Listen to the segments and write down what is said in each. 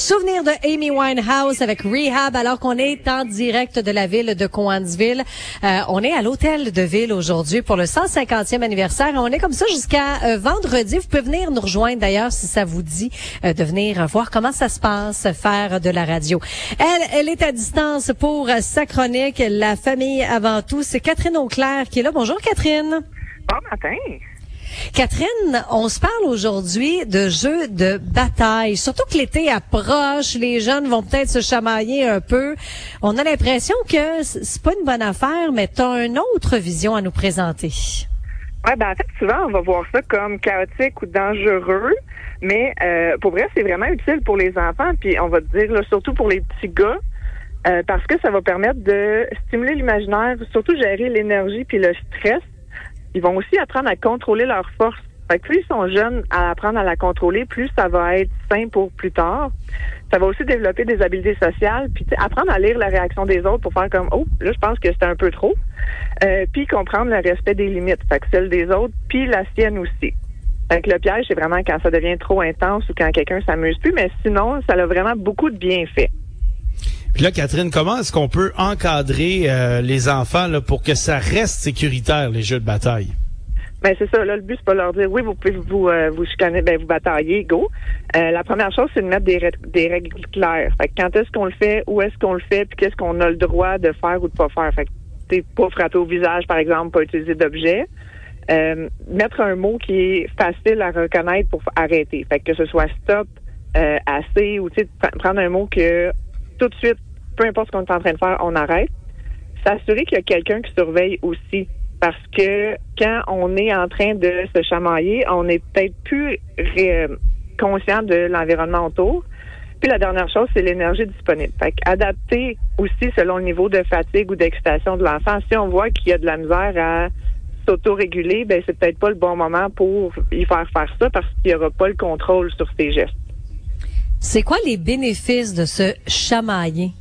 Souvenir de Amy Winehouse avec Rehab, alors qu'on est en direct de la ville de Cowansville. On est à l'hôtel de ville aujourd'hui pour le 150e anniversaire. On est comme ça jusqu'à vendredi. Vous pouvez venir nous rejoindre d'ailleurs si ça vous dit de venir voir comment ça se passe, faire de la radio. Elle est à distance pour sa chronique La famille avant tout. C'est Catherine Auclair qui est là. Bonjour Catherine. Bon matin. Catherine, on se parle aujourd'hui de jeux de bataille. Surtout que l'été approche, les jeunes vont peut-être se chamailler un peu. On a l'impression que c'est pas une bonne affaire, mais tu as une autre vision à nous présenter. Ouais, en fait, souvent, on va voir ça comme chaotique ou dangereux, mais pour vrai, c'est vraiment utile pour les enfants, puis on va te dire, là, surtout pour les petits gars, parce que ça va permettre de stimuler l'imaginaire, surtout gérer l'énergie puis le stress. Ils vont aussi apprendre à contrôler leur force. Fait que plus ils sont jeunes à apprendre à la contrôler, plus ça va être sain pour plus tard. Ça va aussi développer des habiletés sociales, puis apprendre à lire la réaction des autres pour faire comme « Oh, là, je pense que c'était un peu trop ». Puis comprendre le respect des limites, fait que celle des autres, puis la sienne aussi. Fait que le piège, c'est vraiment quand ça devient trop intense ou quand quelqu'un s'amuse plus, mais sinon, ça a vraiment beaucoup de bienfaits. Puis là, Catherine, comment est-ce qu'on peut encadrer les enfants là, pour que ça reste sécuritaire, les jeux de bataille? Ben c'est ça. Là, le but, c'est pas leur dire oui, vous pouvez vous chicaner, vous batailler, go. La première chose, c'est de mettre des règles claires. Fait que quand est-ce qu'on le fait, où est-ce qu'on le fait, puis qu'est-ce qu'on a le droit de faire ou de pas faire. Fait que t'es pas frapper au visage, par exemple, pas utiliser d'objets. Mettre un mot qui est facile à reconnaître pour arrêter. Fait que ce soit stop, assez, ou tu sais, prendre un mot que tout de suite, peu importe ce qu'on est en train de faire, on arrête. S'assurer qu'il y a quelqu'un qui surveille aussi. Parce que quand on est en train de se chamailler, on est peut-être plus conscient de l'environnement autour. Puis la dernière chose, c'est l'énergie disponible. Fait qu'adapter aussi selon le niveau de fatigue ou d'excitation de l'enfant. Si on voit qu'il y a de la misère à s'auto-réguler, ben c'est peut-être pas le bon moment pour y faire ça parce qu'il n'y aura pas le contrôle sur ses gestes. C'est quoi les bénéfices de se chamailler?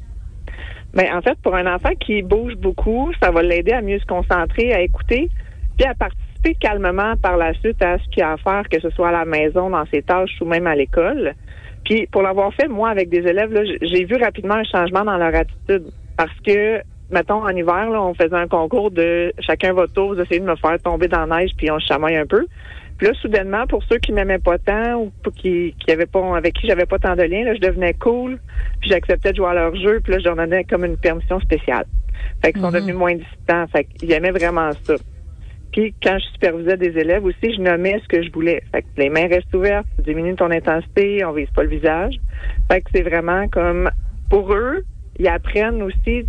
Ben, en fait, pour un enfant qui bouge beaucoup, ça va l'aider à mieux se concentrer, à écouter, puis à participer calmement par la suite à ce qu'il y a à faire, que ce soit à la maison, dans ses tâches ou même à l'école. Puis, pour l'avoir fait, moi, avec des élèves, là, j'ai vu rapidement un changement dans leur attitude. Parce que, mettons, en hiver, là, on faisait un concours de chacun votre tour, vous essayez de me faire tomber dans la neige, puis on se chamaille un peu. Puis là, soudainement, pour ceux qui m'aimaient pas tant ou qui avaient pas, avec qui j'avais pas tant de liens, là, je devenais cool, puis j'acceptais de jouer à leur jeu, puis là, je leur donnais comme une permission spéciale. Fait qu'ils sont devenus moins distants, fait qu'ils aimaient vraiment ça. Puis quand je supervisais des élèves aussi, je nommais ce que je voulais. Fait que les mains restent ouvertes, tu diminues ton intensité, on vise pas le visage. Fait que c'est vraiment comme, pour eux, ils apprennent aussi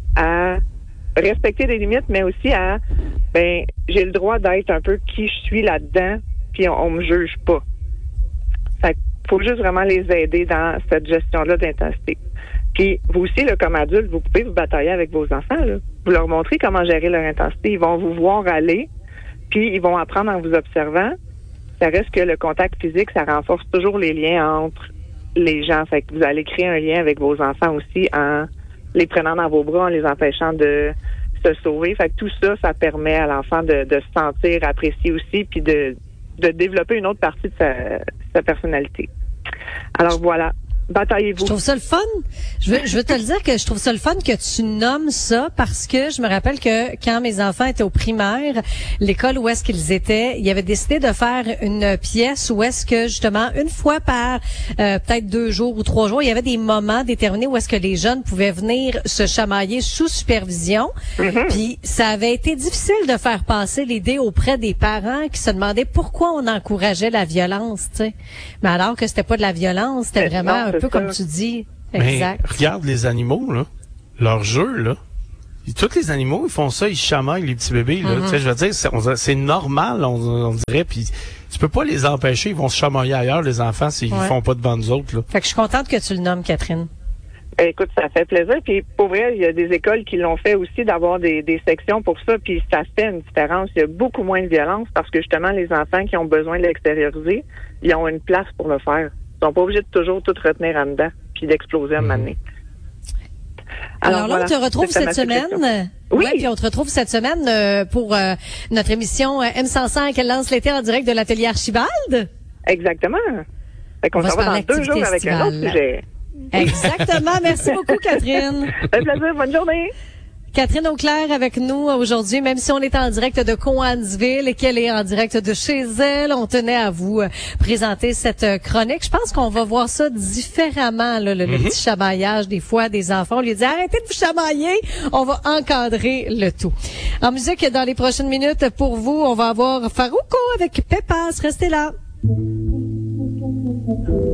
à respecter des limites, mais aussi à, j'ai le droit d'être un peu qui je suis là-dedans, puis on me juge pas. Fait qu'il faut juste vraiment les aider dans cette gestion-là d'intensité. Puis vous aussi, là, comme adulte, vous pouvez vous batailler avec vos enfants, là. Vous leur montrez comment gérer leur intensité. Ils vont vous voir aller, puis ils vont apprendre en vous observant. Ça reste que le contact physique, ça renforce toujours les liens entre les gens. Fait que vous allez créer un lien avec vos enfants aussi en les prenant dans vos bras, en les empêchant de se sauver. Fait que tout ça, ça permet à l'enfant de se sentir apprécié aussi, puis de développer une autre partie de sa personnalité. Alors voilà. Bataillez-vous. Je trouve ça le fun. Je veux te le dire que je trouve ça le fun que tu nommes ça parce que je me rappelle que quand mes enfants étaient au primaire, l'école où est-ce qu'ils étaient, ils avaient décidé de faire une pièce où est-ce que justement une fois par peut-être 2 jours ou 3 jours, il y avait des moments déterminés où est-ce que les jeunes pouvaient venir se chamailler sous supervision. Puis ça avait été difficile de faire passer l'idée auprès des parents qui se demandaient pourquoi on encourageait la violence, tu sais. Mais alors que c'était pas de la violence, c'était vraiment un peu comme tu dis. Exact. Mais regarde les animaux, là. Leur jeu, là. Tous les animaux, ils font ça, ils chamaillent les petits bébés, là. Tu sais, je veux dire, c'est normal, on dirait, puis tu peux pas les empêcher, ils vont se chamailler ailleurs, les enfants, s'ils font pas devant nous autres, là. Fait que je suis contente que tu le nommes, Catherine. Écoute, ça fait plaisir. Puis pour vrai, il y a des écoles qui l'ont fait aussi d'avoir des sections pour ça. Puis ça fait une différence. Il y a beaucoup moins de violence parce que justement, les enfants qui ont besoin de l'extérioriser, ils ont une place pour le faire. Ils sont pas obligés de toujours tout retenir en dedans puis d'exploser à un moment donné. Alors là, on te retrouve cette semaine. Oui, puis on te retrouve cette semaine pour notre émission M105. Elle lance l'été en direct de l'atelier Archibald. Exactement. Fait qu'on s'en va dans 2 jours avec un autre sujet. Exactement. Merci beaucoup, Catherine. Un plaisir. Bonne journée. Catherine Auclair avec nous aujourd'hui, même si on est en direct de Cowansville et qu'elle est en direct de chez elle, on tenait à vous présenter cette chronique. Je pense qu'on va voir ça différemment, là, le petit chamaillage des fois des enfants. On lui dit arrêtez de vous chamailler, on va encadrer le tout. En musique, dans les prochaines minutes, pour vous, on va avoir Farruko avec Pépas. Restez là.